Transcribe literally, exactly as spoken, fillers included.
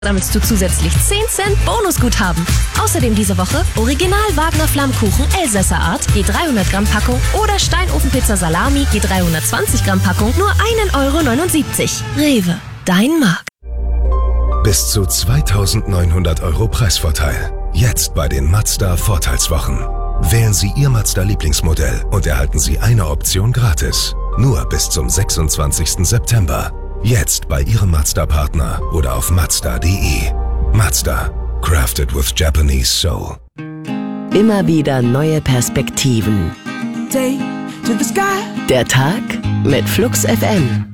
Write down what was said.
sammelst du zusätzlich zehn Cent Bonusguthaben. Außerdem diese Woche Original Wagner Flammkuchen Elsässer Art, je dreihundert Gramm Packung oder Steinofenpizza Salami, je dreihundertzwanzig Gramm Packung, nur ein Euro neunundsiebzig. Rewe, dein Markt. Bis zu zweitausendneunhundert Euro Preisvorteil. Jetzt bei den Mazda Vorteilswochen. Wählen Sie Ihr Mazda-Lieblingsmodell und erhalten Sie eine Option gratis. Nur bis zum sechsundzwanzigsten September. Jetzt bei Ihrem Mazda-Partner oder auf mazda punkt de. Mazda. Crafted with Japanese soul. Immer wieder neue Perspektiven. Der Tag mit Flux F M.